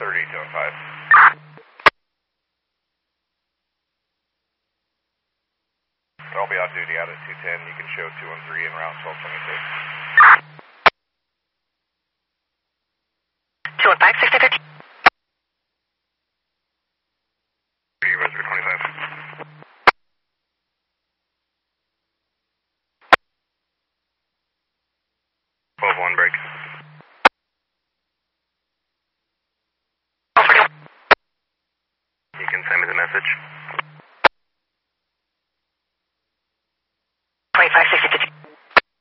3205. I'll be on duty out at 210. You can show 213 en route 1226. 215, 613. Reservoir 25. 12-1 break. You can send me the message.